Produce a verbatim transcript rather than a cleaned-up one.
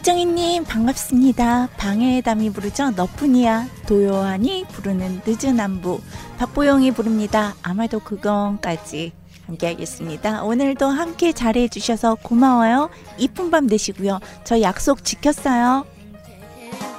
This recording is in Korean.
이정희님 반갑습니다. 방해의 담이 부르죠. 너뿐이야. 도요한이 부르는 늦은 안부. 박보영이 부릅니다. 아마도 그건까지 함께 하겠습니다. 오늘도 함께 잘해주셔서 고마워요. 이쁜 밤 되시고요. 저 약속 지켰어요.